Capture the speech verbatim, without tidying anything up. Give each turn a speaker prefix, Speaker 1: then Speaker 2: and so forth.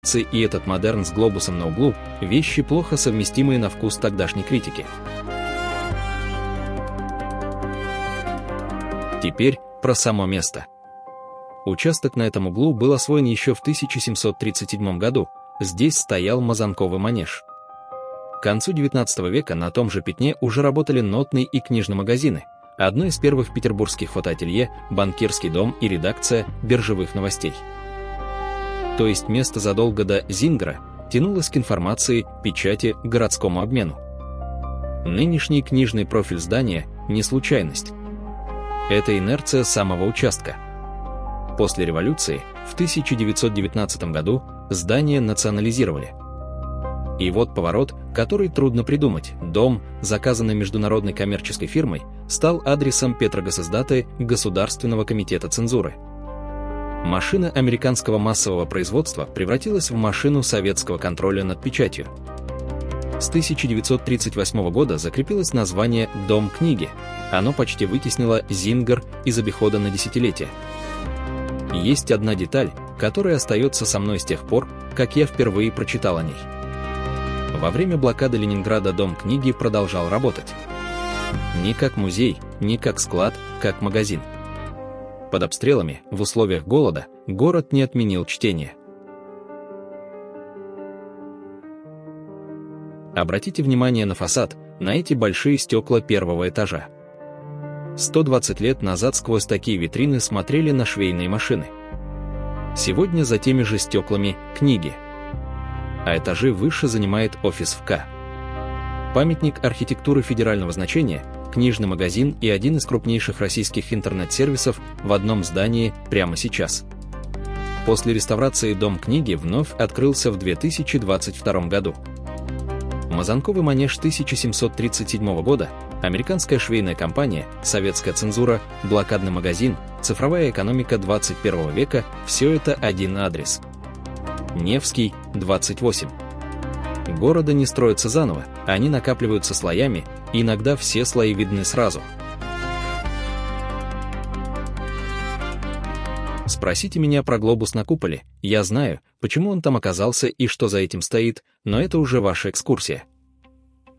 Speaker 1: и этот модерн с глобусом на углу – вещи, плохо совместимые на вкус тогдашней критики. Теперь про само место. Участок на этом углу был освоен еще в тысяча семьсот тридцать седьмом году. Здесь стоял Мазанковый манеж. К концу девятнадцатого века на том же пятне уже работали нотные и книжные магазины. Одно из первых петербургских фотоателье, банкирский дом и редакция биржевых новостей. То есть место задолго до Зингера тянулось к информации, печати, городскому обмену. Нынешний книжный профиль здания – не случайность. Это инерция самого участка. После революции в тысяча девятьсот девятнадцатом году здание национализировали. И вот поворот, который трудно придумать. Дом, заказанный международной коммерческой фирмой, стал адресом Петрогосиздата Государственного комитета цензуры. Машина американского массового производства превратилась в машину советского контроля над печатью. С тысяча девятьсот тридцать восьмого года закрепилось название «Дом книги». Оно почти вытеснило Зингер из обихода на десятилетия. Есть одна деталь, которая остается со мной с тех пор, как я впервые прочитал о ней. Во время блокады Ленинграда Дом книги продолжал работать. Не как музей, не как склад, как магазин. Под обстрелами, в условиях голода, город не отменил чтение. Обратите внимание на фасад, на эти большие стекла первого этажа. сто двадцать лет назад сквозь такие витрины смотрели на швейные машины. Сегодня за теми же стеклами книги. А этажи выше занимает офис ФК. Памятник архитектуры федерального значения, книжный магазин и один из крупнейших российских интернет-сервисов в одном здании прямо сейчас. После реставрации Дом книги вновь открылся в две тысячи двадцать втором году. Мазанковый манеж тысяча семьсот тридцать седьмого года, американская швейная компания, советская цензура, блокадный магазин, цифровая экономика двадцать первого века – все это один адрес. Невский, двадцать восемь. Города не строятся заново, они накапливаются слоями, и иногда все слои видны сразу. Спросите меня про глобус на куполе, я знаю, почему он там оказался и что за этим стоит, но это уже ваша экскурсия.